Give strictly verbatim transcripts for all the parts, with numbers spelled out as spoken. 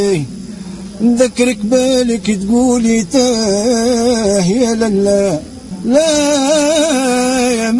نذكرك بالك تقولي تاه يا لالا لا يا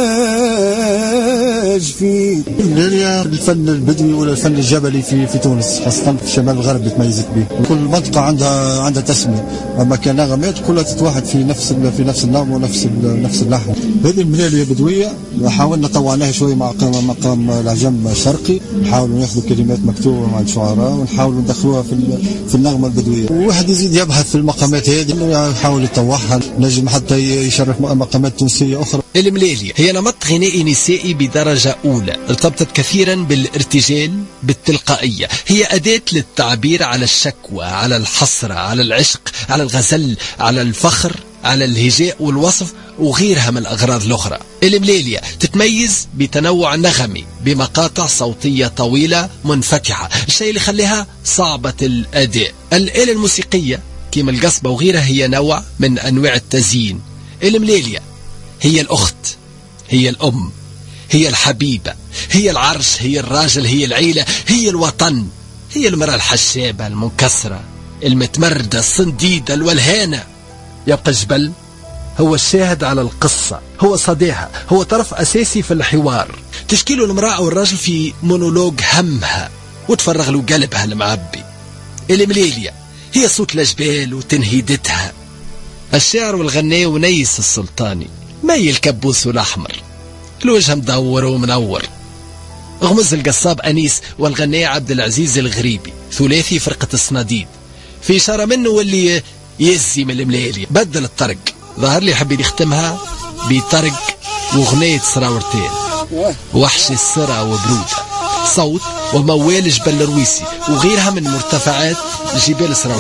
ماج في الفن البدوي ولا الفن الجبلي في في تونس، خاصة في الشمال الغربي تميزت به. كل منطقة عندها عندها تسمية، أما كان نغمات كلها تتوحد في نفس في نفس النغمة ونفس نفس اللحن. هذه الملالية بدوية حاولنا طوعناها شوية مع مقام العجم الشرقي، نحاولوا ناخذوا كلمات مكتوبة مع الشعراء ونحاولوا ندخلوها في في النغمة البدوية. وواحد يزيد يبحث في المقامات هذه يحاول يطوعها، نجم حتى يشرف مقامات تونسية أخرى. الملالية هي نمط غنائي نسائي بدرجة أولى، ارتبطت كثيرا بالارتجال بالتلقائية، هي أداة للتعبير على الشكوى، على الحسرة، على العشق، على الغزل، على الفخر، على الهجاء والوصف وغيرها من الأغراض الأخرى. الملالية تتميز بتنوع نغمي بمقاطع صوتية طويلة منفتحة، الشيء اللي خليها صعبة الأداء. الآلة الموسيقية كما القصبة وغيرها هي نوع من أنواع التزيين. الملالية هي الأخت، هي الأم، هي الحبيبة، هي العرش، هي الراجل، هي العيلة، هي الوطن، هي المرأة الحشابة المنكسرة المتمردة الصنديدة الولهانة. يبقى الجبل هو الشاهد على القصة، هو صداها، هو طرف أساسي في الحوار، تشكيله المرأة والراجل في مونولوج همها وتفرغ له قلبها المعبي. الملالية هي صوت الجبال وتنهيدتها. الشاعر والغناء ونيس السلطاني مي الكبوس الأحمر، الوجه مدور ومنور. غمز القصاب أنيس والغناء عبد العزيز الغريبي، ثلاثي فرقة الصناديد. في إشارة منه واللي يزي من الملالية بدل الطرق، ظهر لي حبي يختمها بطرق وغنية سراورتين، وحش السرى وبرودة، صوت وموال جبل الرويسي وغيرها من مرتفعات جبال سراورتين.